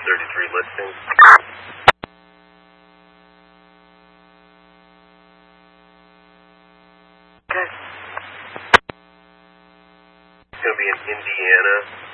33 listing. Okay. It's going to be in Indiana.